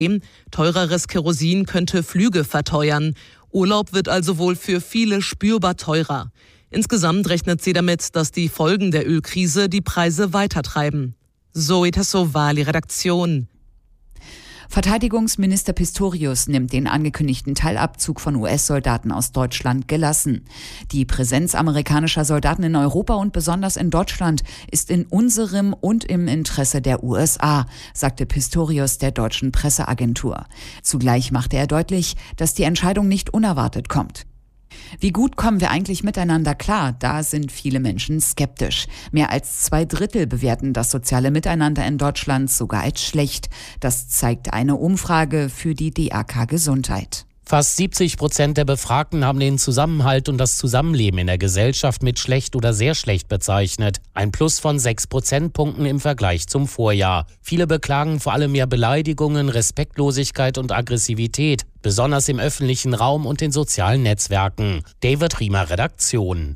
Teureres Kerosin könnte Flüge verteuern. Urlaub wird also wohl für viele spürbar teurer. Insgesamt rechnet sie damit, dass die Folgen der Ölkrise die Preise weitertreiben. Zoe Tassovali, Redaktion. Verteidigungsminister Pistorius nimmt den angekündigten Teilabzug von US-Soldaten aus Deutschland gelassen. Die Präsenz amerikanischer Soldaten in Europa und besonders in Deutschland ist in unserem und im Interesse der USA, sagte Pistorius der deutschen Presseagentur. Zugleich machte er deutlich, dass die Entscheidung nicht unerwartet kommt. Wie gut kommen wir eigentlich miteinander klar? Da sind viele Menschen skeptisch. Mehr als 2/3 bewerten das soziale Miteinander in Deutschland sogar als schlecht. Das zeigt eine Umfrage für die DAK Gesundheit. Fast 70% der Befragten haben den Zusammenhalt und das Zusammenleben in der Gesellschaft mit schlecht oder sehr schlecht bezeichnet. Ein Plus von 6 Prozentpunkten im Vergleich zum Vorjahr. Viele beklagen vor allem mehr Beleidigungen, Respektlosigkeit und Aggressivität, besonders im öffentlichen Raum und den sozialen Netzwerken. David Riemer, Redaktion.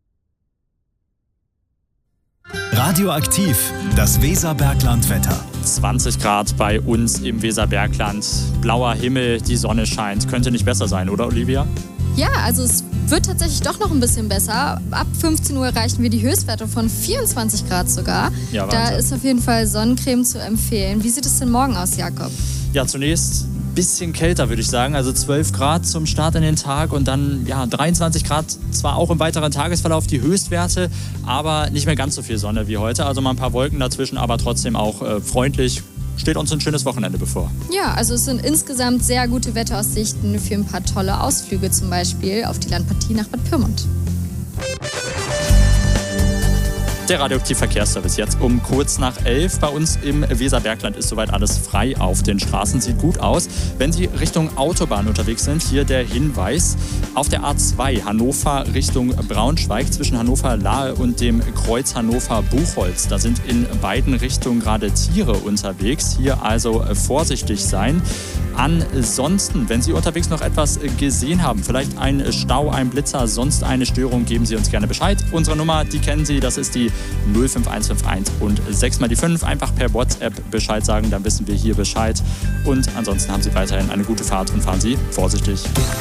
Radioaktiv, das Weserbergland-Wetter. 20 Grad bei uns im Weserbergland. Blauer Himmel, die Sonne scheint. Könnte nicht besser sein, oder Olivia? Ja, also es wird tatsächlich doch noch ein bisschen besser. Ab 15 Uhr erreichen wir die Höchstwerte von 24 Grad sogar. Ja, da ist auf jeden Fall Sonnencreme zu empfehlen. Wie sieht es denn morgen aus, Jakob? Ja, zunächst ein bisschen kälter, würde ich sagen. Also 12 Grad zum Start in den Tag und dann 23 Grad, zwar auch im weiteren Tagesverlauf die Höchstwerte, aber nicht mehr ganz so viel Sonne wie heute. Also mal ein paar Wolken dazwischen, aber trotzdem auch freundlich. Steht uns ein schönes Wochenende bevor. Ja, also es sind insgesamt sehr gute Wetteraussichten für ein paar tolle Ausflüge, zum Beispiel auf die Landpartie nach Bad Pyrmont. Der Radioaktiv-Verkehrsservice jetzt um kurz nach 11. Bei uns im Weserbergland ist soweit alles frei auf den Straßen. Sieht gut aus. Wenn Sie Richtung Autobahn unterwegs sind, hier der Hinweis. Auf der A2 Hannover Richtung Braunschweig zwischen Hannover-Lahe und dem Kreuz Hannover-Buchholz. Da sind in beiden Richtungen gerade Tiere unterwegs. Hier also vorsichtig sein. Ansonsten, wenn Sie unterwegs noch etwas gesehen haben, vielleicht ein Stau, ein Blitzer, sonst eine Störung, geben Sie uns gerne Bescheid. Unsere Nummer, die kennen Sie, das ist die 05151 und 6 mal die 5. Einfach per WhatsApp Bescheid sagen, dann wissen wir hier Bescheid. Und ansonsten haben Sie weiterhin eine gute Fahrt und fahren Sie vorsichtig.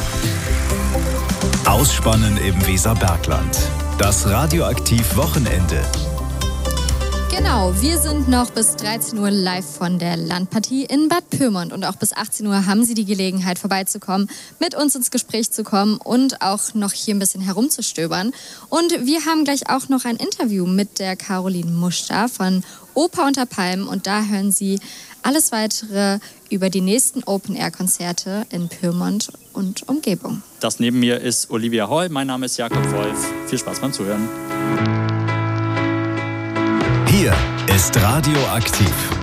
Ausspannen im Weserbergland. Das Radioaktiv-Wochenende. Genau, wir sind noch bis 13 Uhr live von der Landpartie in Bad Pyrmont. Und auch bis 18 Uhr haben Sie die Gelegenheit, vorbeizukommen, mit uns ins Gespräch zu kommen und auch noch hier ein bisschen herumzustöbern. Und wir haben gleich auch noch ein Interview mit der Caroline Muster von Oper unter Palmen. Und da hören Sie alles Weitere über die nächsten Open-Air-Konzerte in Pyrmont und Umgebung. Das neben mir ist Olivia Holl, mein Name ist Jakob Wolf. Viel Spaß beim Zuhören. Hier ist Radioaktiv.